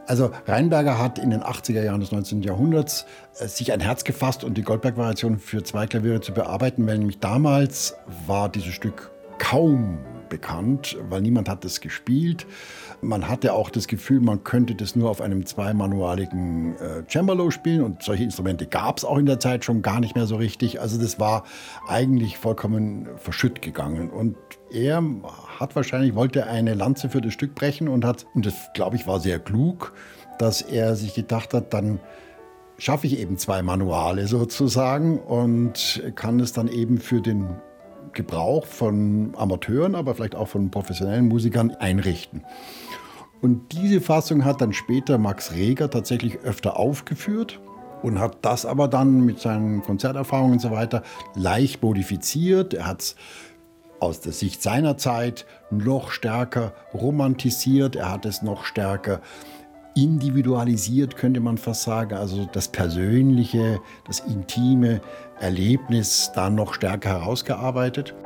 Also Rheinberger hat in den 80er Jahren des 19. Jahrhunderts sich ein Herz gefasst und die Goldberg-Variation für zwei Klaviere zu bearbeiten, weil nämlich damals war dieses Stück kaum bekannt, weil niemand hat es gespielt. Man hatte auch das Gefühl, man könnte das nur auf einem zweimanualigen Cembalo spielen und solche Instrumente gab es auch in der Zeit schon gar nicht mehr so richtig. Also das war eigentlich vollkommen verschütt gegangen und er wollte eine Lanze für das Stück brechen und das glaube ich war sehr klug, dass er sich gedacht hat, dann schaffe ich eben zwei Manuale sozusagen und kann es dann eben für den Gebrauch von Amateuren, aber vielleicht auch von professionellen Musikern einrichten. Und diese Fassung hat dann später Max Reger tatsächlich öfter aufgeführt und hat das aber dann mit seinen Konzerterfahrungen und so weiter leicht modifiziert. Er hat es aus der Sicht seiner Zeit noch stärker romantisiert, er hat es noch stärker individualisiert, könnte man fast sagen. Also das persönliche, das intime Erlebnis da noch stärker herausgearbeitet.